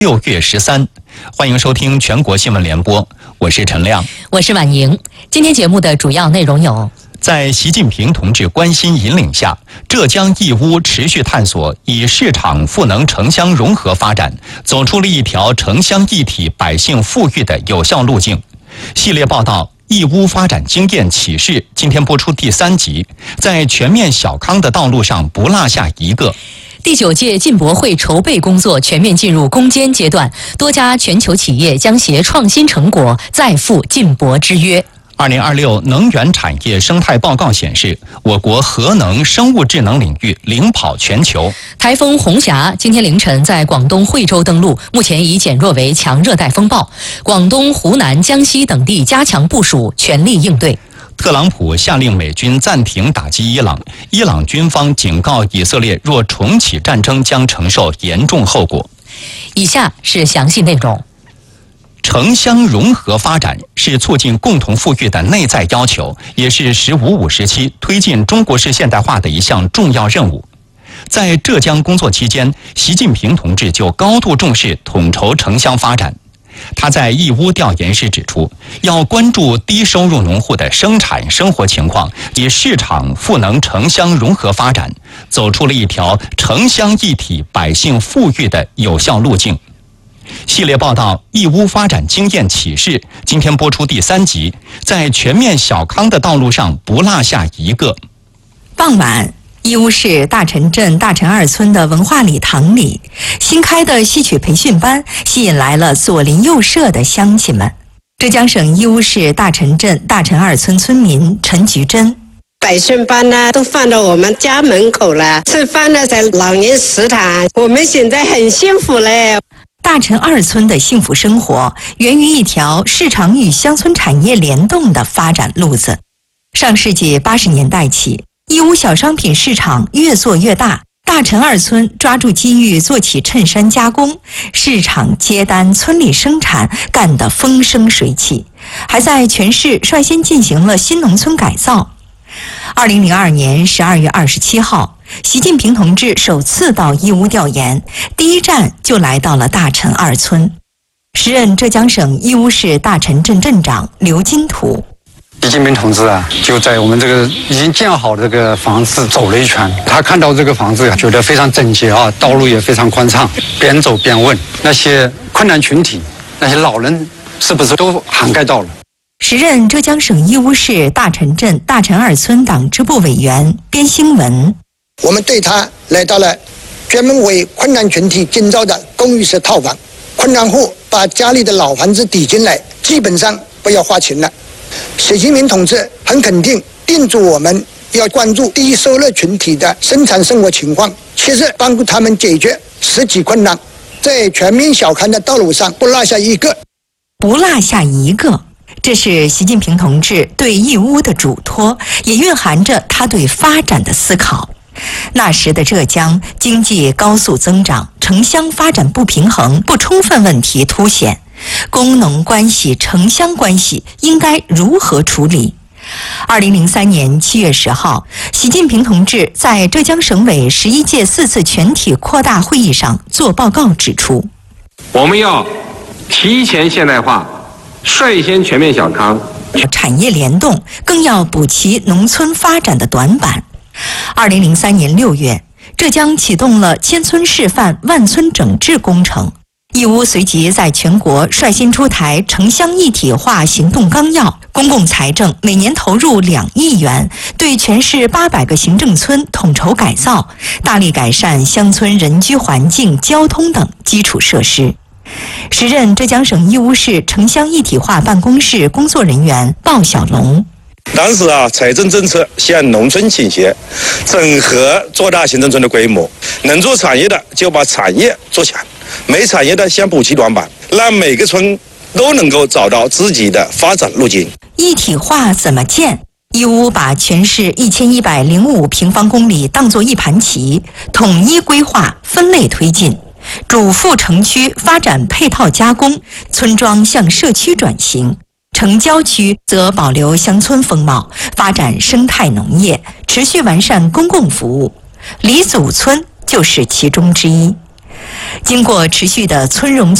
6月13，欢迎收听全国新闻联播，我是陈亮， 我是婉莹。今天节目的主要内容有： 在习近平同志关心引领下，浙江义乌持续探索以市场赋能城乡融合发展，走出了一条城乡一体、百姓富裕的有效路径。系列报道义乌发展经验启示今天播出第3集，在全面小康的道路上不落下一个。 第9届进博会筹备工作全面进入攻坚阶段，多家全球企业将携创新成果再赴进博之约。 2026能源产业生态报告显示，我国核能、生物智能领域领跑全球。 台风红霞今天凌晨在广东惠州登陆，目前已减弱为强热带风暴。广东、湖南、江西等地加强部署，全力应对。 特朗普下令美军暂停打击伊朗，伊朗军方警告以色列若重启战争将承受严重后果。 以下是详细内容。 城乡融合发展是促进共同富裕的内在要求，也是“十五五”时期推进中国式现代化的一项重要任务。在浙江工作期间，习近平同志就高度重视统筹城乡发展。他在义乌调研时指出，要关注低收入农户的生产生活情况，以市场赋能城乡融合发展，走出了一条城乡一体、百姓富裕的有效路径。系列报道义乌发展经验启示今天播出第3集，在全面小康的道路上不落下一个。 傍晚，义乌市大陈镇大陈二村的文化礼堂里，新开的戏曲培训班吸引来了左邻右舍的乡亲们。浙江省义乌市大陈镇大陈二村村民陈菊珍： 培训班呢都放到我们家门口了，吃饭呢在老年食堂，我们现在很幸福嘞。 大陈二村的幸福生活源于一条市场与乡村产业联动的发展路子。上世纪80年代起，义乌小商品市场越做越大，大陈二村抓住机遇做起衬衫加工，市场接单，村里生产，干得风生水起，还在全市率先进行了新农村改造。2002年12月27号，习近平同志首次到义乌调研，第一站就来到了大陈二村。时任浙江省义乌市大陈镇镇长刘金图： 习近平同志就在我们这个已经建好的这个房子走了一圈，他看到这个房子觉得非常整洁道路也非常宽敞，边走边问那些困难群体，那些老人是不是都涵盖到了。 时任浙江省义乌市大陈镇大陈二村党支部委员边兴文： 我们对他来到了专门为困难群体建造的公寓式套房，困难户把家里的老房子抵进来，基本上不要花钱了。习近平同志很肯定叮嘱我们要关注低收入群体的生产生活情况，切实帮助他们解决实际困难，在全面小康的道路上不落下一个。 不落下一个，这是习近平同志对义乌的嘱托，也蕴含着他对发展的思考。那时的浙江经济高速增长，城乡发展不平衡不充分问题凸显，工农关系、城乡关系应该如何处理？2003年7月10号，习近平同志在浙江省委11届4次全体扩大会议上作报告指出， 我们要提前现代化，率先全面小康， 产业联动，更要补齐农村发展的短板。2003年6月，浙江启动了千村示范、万村整治工程。义乌随即在全国率先出台城乡一体化行动纲要，公共财政每年投入2亿元，对全市800个行政村统筹改造，大力改善乡村人居环境、交通等基础设施。时任浙江省义乌市城乡一体化办公室工作人员鲍小龙： 当时财政政策向农村倾斜，整合做大行政村的规模，能做产业的就把产业做强，没产业的想补齐短板，让每个村都能够找到自己的发展路径。 一体化怎么建？义乌把全市1105平方公里当作一盘棋，统一规划，分类推进。主副城区发展配套加工，村庄向社区转型；城郊区则保留乡村风貌，发展生态农业，持续完善公共服务。李祖村就是其中之一。 经过持续的村容